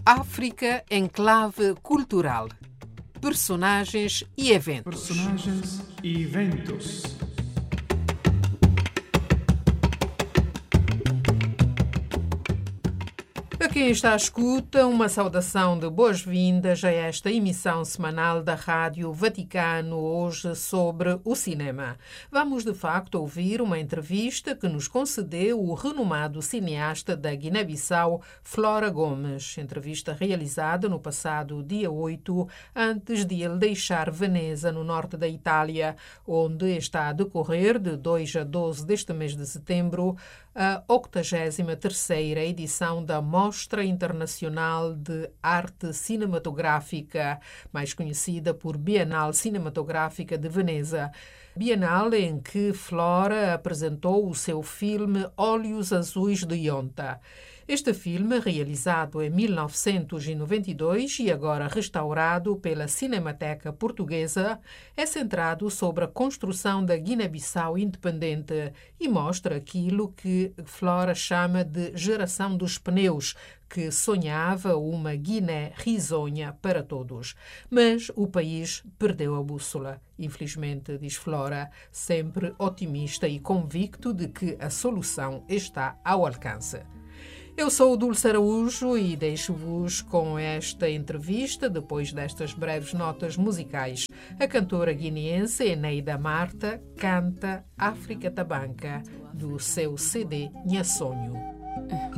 África em clave cultural. Personagens e eventos. Personagens e eventos. A quem está à escuta, uma saudação de boas-vindas a esta emissão semanal da Rádio Vaticano, hoje sobre o cinema. Vamos, de facto, ouvir uma entrevista que nos concedeu o renomado cineasta da Guiné-Bissau, Flora Gomes. Entrevista realizada no passado dia 8, antes de ele deixar Veneza, no norte da Itália, onde está a decorrer, de 2 a 12 deste mês de setembro, a 83ª edição da Mostra Internacional de Arte Cinematográfica, mais conhecida por Bienal Cinematográfica de Veneza. Bienal em que Flora apresentou o seu filme Olhos Azuis de Ionta. Este filme, realizado em 1992 e agora restaurado pela Cinemateca Portuguesa, é centrado sobre a construção da Guiné-Bissau independente e mostra aquilo que Flora chama de geração dos pneus, que sonhava uma Guiné risonha para todos. Mas o país perdeu a bússola. Infelizmente, diz Flora, sempre otimista e convicto de que a solução está ao alcance. Eu sou o Dulce Araújo e deixo-vos com esta entrevista, depois destas breves notas musicais. A cantora guineense Eneida Marta canta África Tabanca, do seu CD Nha Sonho.